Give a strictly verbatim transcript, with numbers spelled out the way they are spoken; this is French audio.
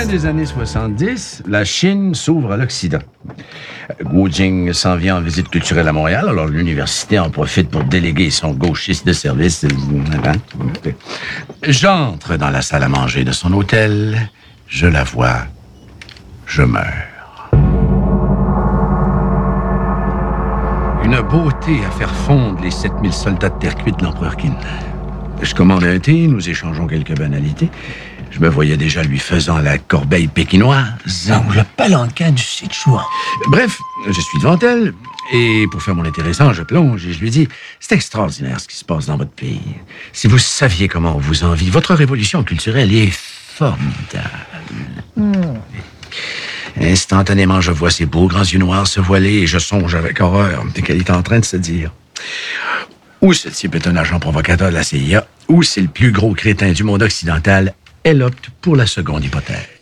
des années soixante-dix, la Chine s'ouvre à l'Occident. Wu Jing s'en vient en visite culturelle à Montréal, alors l'université en profite pour déléguer son gauchiste de service. J'entre dans la salle à manger de son hôtel, je la vois, je meurs. Une beauté à faire fondre les sept mille soldats de terre cuite de l'empereur Qin. Je commande un thé, nous échangeons quelques banalités. Je me voyais déjà lui faisant la corbeille pékinoise. Ou le palanquin du Sichuan. Bref, je suis devant elle, et pour faire mon intéressant, je plonge et je lui dis « C'est extraordinaire ce qui se passe dans votre pays. Si vous saviez comment on vous envie, votre révolution culturelle est formidable. Mm. » Instantanément, je vois ses beaux grands yeux noirs se voiler et je songe avec horreur qu'elle est en train de se dire « Ou ce type est un agent provocateur de la C I A, ou c'est le plus gros crétin du monde occidental. » Elle opte pour la seconde hypothèse.